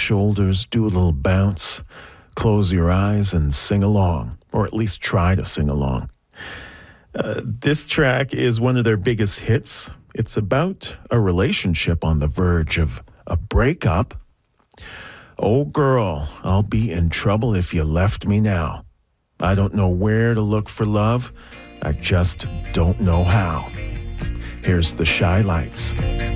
shoulders, do a little bounce, close your eyes and sing along, or at least try to sing along. This track is one of their biggest hits. It's about a relationship on the verge of a breakup. Oh girl, I'll be in trouble if you left me now. I don't know where to look for love. I just don't know how. Here's the Shy Lights.